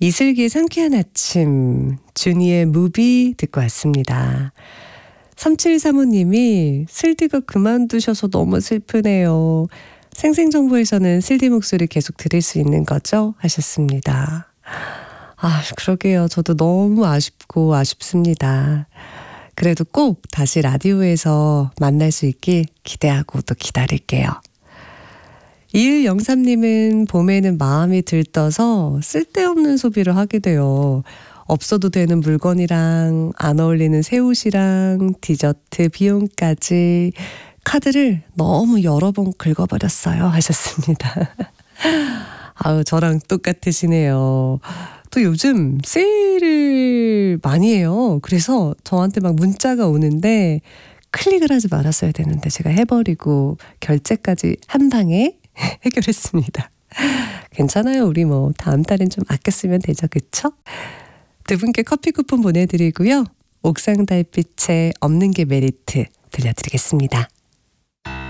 이슬기의 상쾌한 아침, 준이의 무비 듣고 왔습니다. 3735님이 슬디가 그만두셔서 너무 슬프네요. 생생정보에서는 슬디 목소리 계속 들을 수 있는 거죠? 하셨습니다. 아, 그러게요. 저도 너무 아쉽고 아쉽습니다. 그래도 꼭 다시 라디오에서 만날 수 있길 기대하고 또 기다릴게요. 2103님은 봄에는 마음이 들떠서 쓸데없는 소비를 하게 돼요. 없어도 되는 물건이랑 안 어울리는 새 옷이랑 디저트 비용까지 카드를 너무 여러 번 긁어버렸어요. 하셨습니다. 아우, 저랑 똑같으시네요. 또 요즘 세일을 많이 해요. 그래서 저한테 막 문자가 오는데 클릭을 하지 말았어야 되는데 제가 해버리고 결제까지 한 방에 해결했습니다. 괜찮아요. 우리 뭐 다음 달엔 좀 아껴 쓰면 되죠. 그쵸? 두 분께 커피 쿠폰 보내드리고요. 옥상 달빛에 없는 게 메리트 들려드리겠습니다.